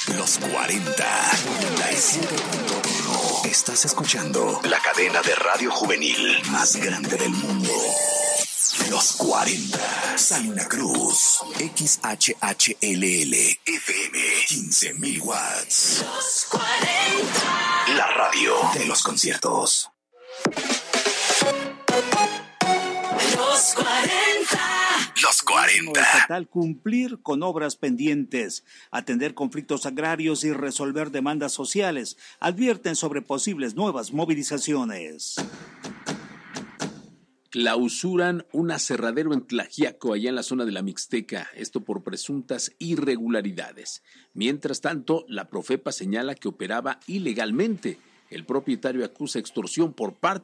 Los 40. 97.1. Estás escuchando la cadena de radio juvenil más grande del mundo. Los 40. Salina Cruz. XHHLL. FM. 15,000 watts. Los 40. La radio de los conciertos. Los 40. Los 40. Estatal, cumplir con obras pendientes, atender conflictos agrarios y resolver demandas sociales. Advierten sobre posibles nuevas movilizaciones. Clausuran un aserradero en Tlaxiaco, allá en la zona de la Mixteca, esto por presuntas irregularidades. Mientras tanto, la Profepa señala que operaba ilegalmente. El propietario acusa extorsión por parte